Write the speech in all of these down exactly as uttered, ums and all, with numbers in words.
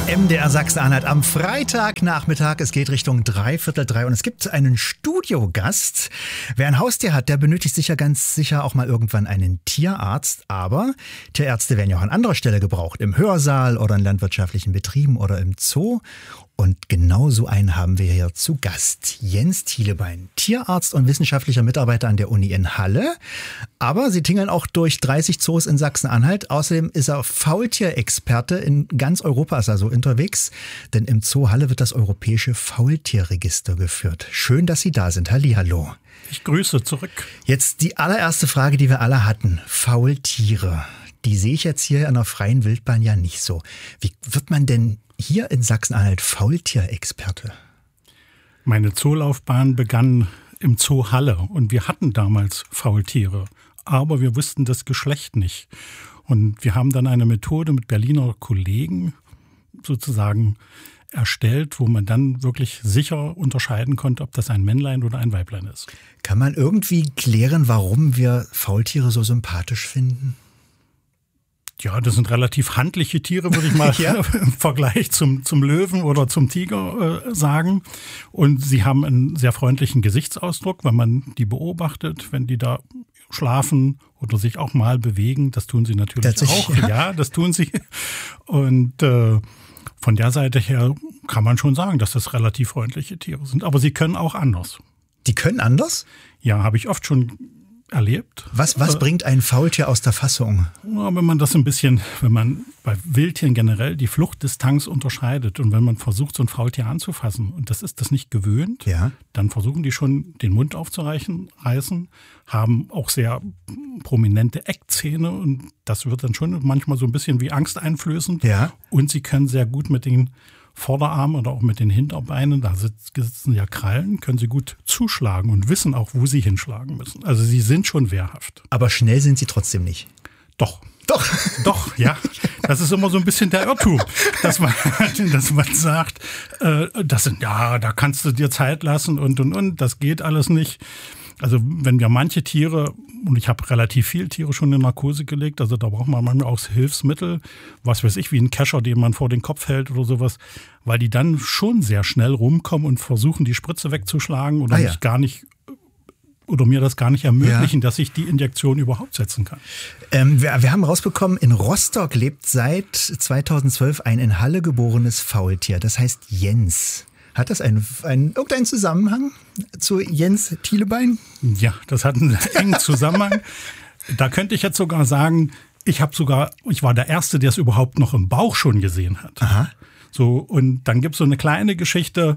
M D R Sachsen-Anhalt am Freitagnachmittag. Es geht Richtung dreiviertel drei und es gibt einen Studiogast. Wer ein Haustier hat, der benötigt sicher ganz sicher auch mal irgendwann einen Tierarzt. Aber Tierärzte werden ja auch an anderer Stelle gebraucht. Im Hörsaal oder in landwirtschaftlichen Betrieben oder im Zoo. Und genau so einen haben wir hier zu Gast. Jens Thielebein, Tierarzt und wissenschaftlicher Mitarbeiter an der Uni in Halle. Aber Sie tingeln auch durch dreißig Zoos in Sachsen-Anhalt. Außerdem ist er Faultierexperte. In ganz Europa ist er so unterwegs. Denn im Zoo Halle wird das europäische Faultierregister geführt. Schön, dass Sie da sind. Hallihallo. Ich grüße zurück. Jetzt die allererste Frage, die wir alle hatten. Faultiere. Die sehe ich jetzt hier an der freien Wildbahn ja nicht so. Wie wird man denn hier in Sachsen-Anhalt Faultierexperte? Meine Zoolaufbahn begann im Zoo Halle und wir hatten damals Faultiere, aber wir wussten das Geschlecht nicht. Und wir haben dann eine Methode mit Berliner Kollegen sozusagen erstellt, wo man dann wirklich sicher unterscheiden konnte, ob das ein Männlein oder ein Weiblein ist. Kann man irgendwie klären, warum wir Faultiere so sympathisch finden? Ja, das sind relativ handliche Tiere, würde ich mal ja. im Vergleich zum, zum Löwen oder zum Tiger äh, sagen. Und sie haben einen sehr freundlichen Gesichtsausdruck, wenn man die beobachtet, wenn die da schlafen oder sich auch mal bewegen. Das tun sie natürlich auch. Ja. ja, das tun sie. Und äh, von der Seite her kann man schon sagen, dass das relativ freundliche Tiere sind. Aber sie können auch anders. Die können anders? Ja, habe ich oft schon erlebt. Was, was äh, bringt ein Faultier aus der Fassung? Ja, wenn man das ein bisschen, wenn man bei Wildtieren generell die Fluchtdistanz unterscheidet und wenn man versucht, so ein Faultier anzufassen und das ist das nicht gewöhnt, ja. dann versuchen die schon den Mund aufzureißen, reißen, haben auch sehr prominente Eckzähne und das wird dann schon manchmal so ein bisschen wie angsteinflößend. Ja. Und sie können sehr gut mit den Vorderarmen oder auch mit den Hinterbeinen, da sitzen ja Krallen, können sie gut zuschlagen und wissen auch, wo sie hinschlagen müssen. Also sie sind schon wehrhaft. Aber schnell sind sie trotzdem nicht. Doch. Doch. Doch, ja. Das ist immer so ein bisschen der Irrtum, dass man, dass man sagt, äh, das sind, ja, da kannst du dir Zeit lassen und, und, und, das geht alles nicht. Also wenn wir manche Tiere, und ich habe relativ viele Tiere schon in Narkose gelegt, also da braucht man manchmal auch Hilfsmittel, was weiß ich, wie ein Kescher, den man vor den Kopf hält oder sowas, weil die dann schon sehr schnell rumkommen und versuchen, die Spritze wegzuschlagen oder ah, ja. mich gar nicht oder mir das gar nicht ermöglichen, ja. dass ich die Injektion überhaupt setzen kann. Ähm, wir, wir haben rausbekommen, in Rostock lebt seit zweitausendzwölf ein in Halle geborenes Faultier, das heißt Jens. Hat das einen, einen, irgendeinen Zusammenhang zu Jens Thielebein? Ja, das hat einen engen Zusammenhang. Da könnte ich jetzt sogar sagen, ich habe sogar, ich war der Erste, der es überhaupt noch im Bauch schon gesehen hat. Aha. So, und dann gibt es so eine kleine Geschichte.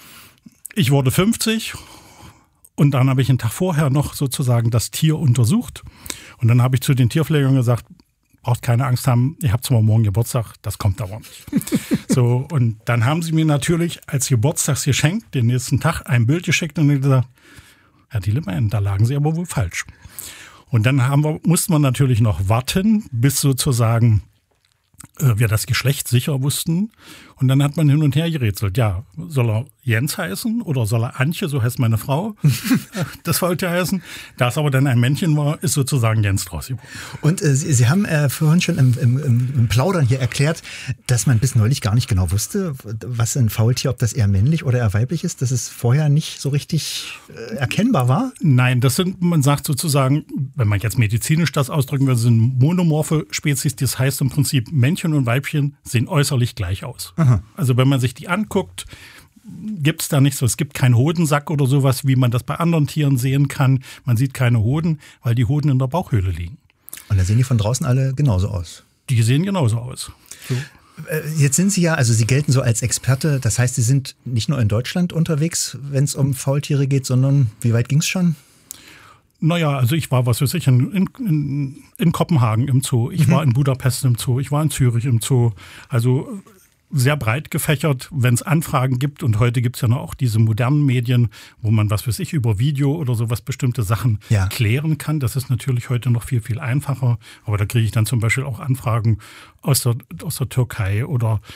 Ich wurde fünfzig und dann habe ich einen Tag vorher noch sozusagen das Tier untersucht. Und dann habe ich zu den Tierpflegern gesagt, braucht keine Angst haben, ich habe zwar morgen Geburtstag, das kommt aber nicht. So, und dann haben sie mir natürlich als Geburtstagsgeschenk den nächsten Tag ein Bild geschickt und gesagt, Herr Thielebein, da lagen Sie aber wohl falsch. Und dann haben wir, mussten wir natürlich noch warten, bis sozusagen äh, wir das Geschlecht sicher wussten. Und dann hat man hin und her gerätselt. Ja, soll er Jens heißen oder soll er Antje, so heißt meine Frau, das Faultier heißen. Da es aber dann ein Männchen war, ist sozusagen Jens draus geworden. Und äh, Sie, Sie haben äh, vorhin schon im, im, im Plaudern hier erklärt, dass man bis neulich gar nicht genau wusste, was ein Faultier, ob das eher männlich oder eher weiblich ist, dass es vorher nicht so richtig äh, erkennbar war? Nein, das sind, man sagt sozusagen, wenn man jetzt medizinisch das ausdrücken will, sind monomorphe Spezies. Das heißt im Prinzip, Männchen und Weibchen sehen äußerlich gleich aus. Aha. Also wenn man sich die anguckt, gibt es da nicht so. Es gibt keinen Hodensack oder sowas, wie man das bei anderen Tieren sehen kann. Man sieht keine Hoden, weil die Hoden in der Bauchhöhle liegen. Und da sehen die von draußen alle genauso aus? Die sehen genauso aus. So. Jetzt sind Sie ja, also Sie gelten so als Experte. Das heißt, Sie sind nicht nur in Deutschland unterwegs, wenn es um Faultiere geht, sondern wie weit ging es schon? Naja, also ich war, was weiß ich, in, in, in Kopenhagen im Zoo. Ich mhm. war in Budapest im Zoo. Ich war in Zürich im Zoo. Also sehr breit gefächert, wenn es Anfragen gibt. Und heute gibt es ja noch auch diese modernen Medien, wo man, was weiß ich, über Video oder sowas bestimmte Sachen ja. klären kann. Das ist natürlich heute noch viel, viel einfacher. Aber da kriege ich dann zum Beispiel auch Anfragen aus der, aus der Türkei oder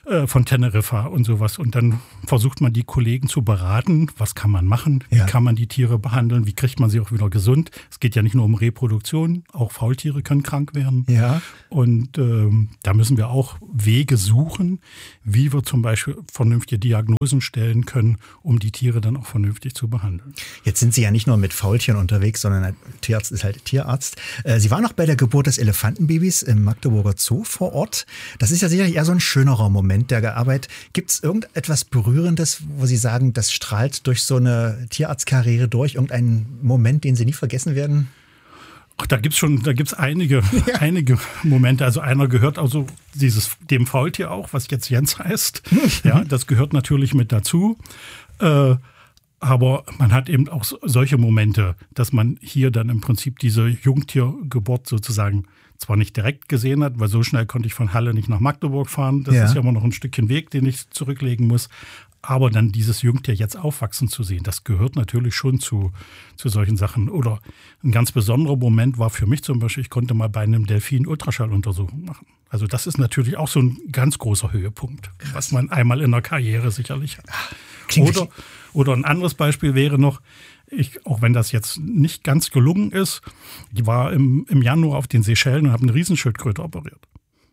äh, von Teneriffa und sowas. Und dann versucht man die Kollegen zu beraten, was kann man machen, wie ja. kann man die Tiere behandeln, wie kriegt man sie auch wieder gesund. Es geht ja nicht nur um Reproduktion, auch Faultiere können krank werden. Ja. Und ähm, da müssen wir auch Wege suchen, wie wir zum Beispiel vernünftige Diagnosen stellen können, um die Tiere dann auch vernünftig zu behandeln. Jetzt sind Sie ja nicht nur mit Faultieren unterwegs, sondern ein Tierarzt ist halt Tierarzt. Sie waren auch bei der Geburt des Elefantenbabys im Magdeburger Zoo vor Ort. Das ist ja sicherlich eher so ein schönerer Moment der Arbeit. Gibt es irgendetwas Berührendes, wo Sie sagen, das strahlt durch so eine Tierarztkarriere durch? Irgendeinen Moment, den Sie nie vergessen werden? Ach, da gibt's schon, da gibt's einige, ja. einige Momente. Also einer gehört also dieses, dem Faultier auch, was jetzt Jens heißt. Ja, das gehört natürlich mit dazu. Äh, aber man hat eben auch solche Momente, dass man hier dann im Prinzip diese Jungtiergeburt sozusagen zwar nicht direkt gesehen hat, weil so schnell konnte ich von Halle nicht nach Magdeburg fahren. Das ja. ist ja immer noch ein Stückchen Weg, den ich zurücklegen muss. Aber dann dieses Jungtier jetzt aufwachsen zu sehen, das gehört natürlich schon zu, zu solchen Sachen. Oder ein ganz besonderer Moment war für mich zum Beispiel, ich konnte mal bei einem Delfin Ultraschalluntersuchung machen. Also das ist natürlich auch so ein ganz großer Höhepunkt, was man einmal in der Karriere sicherlich hat. Oder, oder ein anderes Beispiel wäre noch, ich, auch wenn das jetzt nicht ganz gelungen ist, ich war im, im Januar auf den Seychellen und habe eine Riesenschildkröte operiert.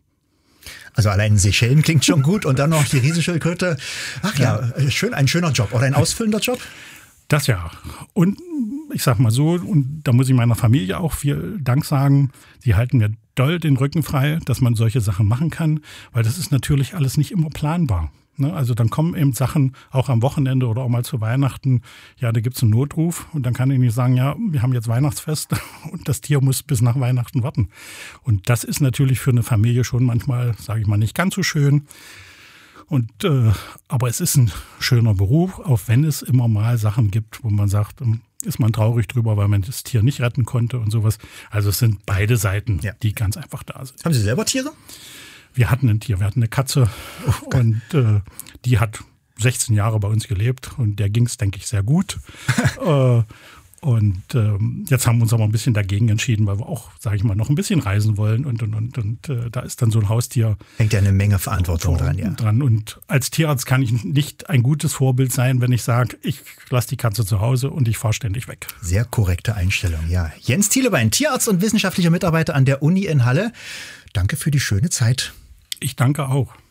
Also allein Seychellen klingt schon gut und dann noch die Riesenschildkröte. Ach ja, ja, schön, ein schöner Job oder ein ausfüllender Job? Das ja. Und ich sag mal so, und da muss ich meiner Familie auch viel Dank sagen, sie halten mir doll den Rücken frei, dass man solche Sachen machen kann, weil das ist natürlich alles nicht immer planbar. Also dann kommen eben Sachen auch am Wochenende oder auch mal zu Weihnachten, ja, da gibt es einen Notruf und dann kann ich nicht sagen, ja, wir haben jetzt Weihnachtsfest und das Tier muss bis nach Weihnachten warten. Und das ist natürlich für eine Familie schon manchmal, sage ich mal, nicht ganz so schön. Und äh, aber es ist ein schöner Beruf, auch wenn es immer mal Sachen gibt, wo man sagt, ist man traurig drüber, weil man das Tier nicht retten konnte und sowas. Also es sind beide Seiten, ja. die ganz einfach da sind. Haben Sie selber Tiere? Wir hatten ein Tier, wir hatten eine Katze oh, und äh, die hat sechzehn Jahre bei uns gelebt und der ging es, denke ich, sehr gut. äh, und ähm, jetzt haben wir uns aber ein bisschen dagegen entschieden, weil wir auch, sage ich mal, noch ein bisschen reisen wollen und und und, und äh, da ist dann so ein Haustier. Hängt ja eine Menge Verantwortung dran, ja. Dran. Und als Tierarzt kann ich nicht ein gutes Vorbild sein, wenn ich sage, ich lasse die Katze zu Hause und ich fahre ständig weg. Sehr korrekte Einstellung, ja. Jens Thielebein, Tierarzt und wissenschaftlicher Mitarbeiter an der Uni in Halle. Danke für die schöne Zeit. Ich danke auch.